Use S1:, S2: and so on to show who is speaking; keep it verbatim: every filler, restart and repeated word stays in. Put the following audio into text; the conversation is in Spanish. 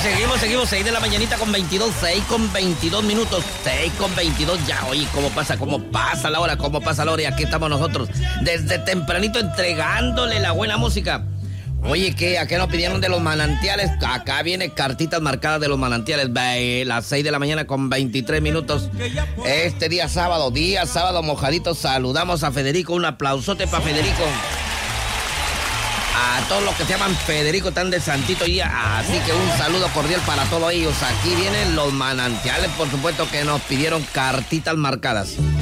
S1: seguimos, seguimos, seis de la mañanita con veintidós, seis con veintidós minutos, seis con veintidós ya. Oye, ¿cómo pasa? ¿Cómo pasa la hora? ¿Cómo pasa la hora? Y aquí estamos nosotros, desde tempranito entregándole la buena música. Oye, ¿qué? ¿A qué nos pidieron de los manantiales? Acá viene cartitas marcadas de los manantiales, las seis de la mañana con veintitrés minutos. Este día sábado, día sábado mojadito, saludamos a Federico, un aplausote para Federico. A todos los que se llaman Federico están de santito día, así que un saludo cordial para todos ellos. Aquí vienen los manantiales, por supuesto que nos pidieron cartitas marcadas.